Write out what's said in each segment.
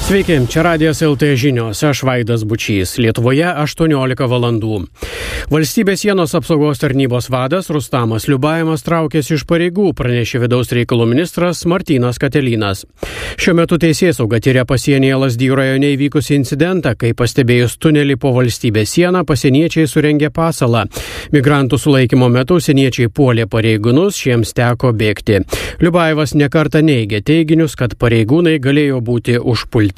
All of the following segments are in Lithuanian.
Sveiki, čia Radijas LT žinios, aš Vaidas Bučys. Lietuvoje 18 valandų. Valstybės sienos apsaugos tarnybos vadas Rustamas Liubajevas traukėsi iš pareigų, pranešė vidaus reikalų ministras Martynas Katelynas. Šiuo metu teisėsauga tyria pasienyje Lazdijų rajone įvykusį incidentą, kai pastebėjus tunelį po valstybės sieną, pasieniečiai surengė pasalą. Migrantų sulaikymo metu užsieniečiai puolė pareigūnus, šiems teko bėgti. Liubajevas nekartą neigė teiginius, kad pareigūnai galėjo būti užpulti.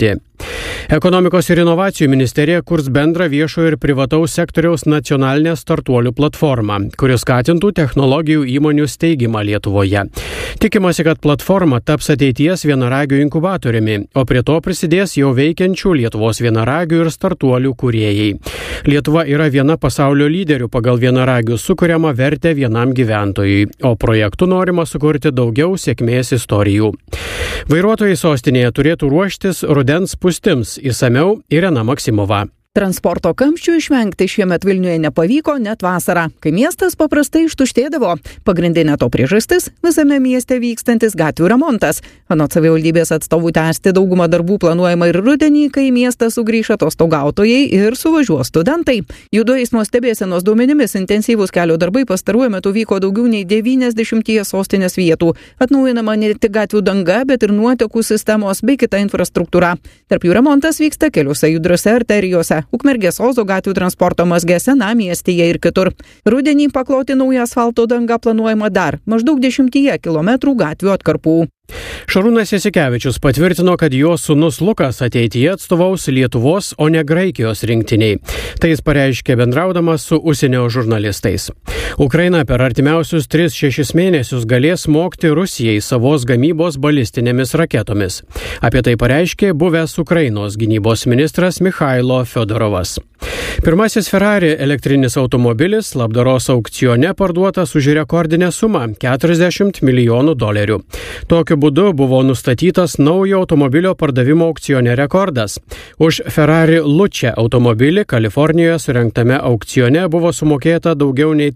Ekonomikos ir inovacijų ministerija kurs bendrą viešojo ir privataus sektoriaus nacionalinę startuolių platformą, kuris skatintų technologijų įmonių steigimą Lietuvoje. Tikimasi, kad platforma taps ateities vienaragių inkubatoriumi, o prie to prisidės jau veikiančių Lietuvos vienaragių ir startuolių kūrėjai. Lietuva yra viena pasaulio lyderių pagal vienaragių sukuriamą vertę vienam gyventojui, o projektu norima sukurti daugiau sėkmės istorijų. Vairuotojai sostinėje turėtų ruoštis rudens spūstims. Išsamiau Irena Maksimova. Transporto kamščių išvengti šiemet Vilniuje nepavyko net vasarą, kai miestas paprastai ištuštėdavo. Pagrindinė to priežastis – visame mieste vykstantis gatvių remontas. Anot savivaldybės atstovų tęsti daugumą darbų planuojama ir rudenį, kai į miestą sugrįš atostogautojai ir suvažiuos studentai. Judu eismo stebėsenos duomenimis intensyvūs kelio darbai pastaruoju metu vyko daugiau nei 90 sostinės vietų. Atnaujinama ne tik gatvių danga, bet ir nuotekų sistemos bei kita infrastruktūra. Tarp jų remontas vyksta keliuose judriose arterijose. Ukmergės Ozo gatvių transporto mazge senamiestyje ir kitur. Rudenį pakloti naują asfalto dangą planuojama dar maždaug 10 kilometrų gatvių atkarpų. Šarūnas Jasikevičius patvirtino, kad jo sūnus Lukas ateityje atstovaus Lietuvos, o ne Graikijos rinktiniai. Tai jis pareiškė bendraudamas su užsienio žurnalistais. Ukraina per artimiausius 3-6 mėnesius galės smogti Rusijai savos gamybos balistinėmis raketomis. Apie tai pareiškė buvęs Ukrainos gynybos ministras Michailo Fiodorovas. Pirmasis Ferrari elektrinis automobilis labdaros aukcione parduotas už rekordinę sumą – $40 milijonų. Tokiu būdu buvo nustatytas naujo automobilio pardavimo aukcione rekordas. Už Ferrari Luce automobilį Kalifornijoje surengtame aukcione buvo sumokėta daugiau nei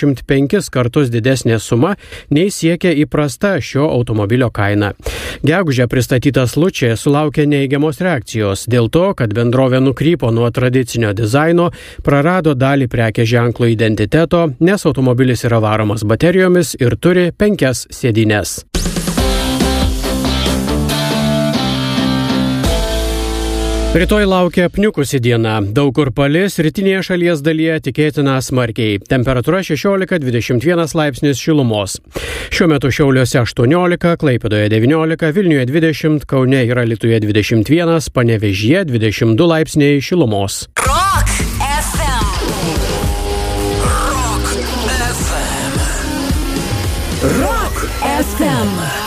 35 kartus didesnė suma, nei siekia įprasta šio automobilio kaina. Gegužę pristatytas Luce sulaukė neigiamos reakcijos dėl to, kad bendrovė nukrypo nuo tradicinio dizaino, prarado dalį prekės ženklo identiteto, nes automobilis yra varomas baterijomis ir turi 5 sėdynes. Rytoj laukia apniukusi diena. Daug kur palis, rytinėje šalies dalyje tikėtina smarkiai. Temperatūra 16-21 laipsnis šilumos. Šiuo metu Šiauliuose 18, Klaipėdoje 19, Vilniuje 20, Kaune ir Alytuje 21, Panevėžyje 22 laipsniai šilumos. Rock FM. Rock FM. Rock FM.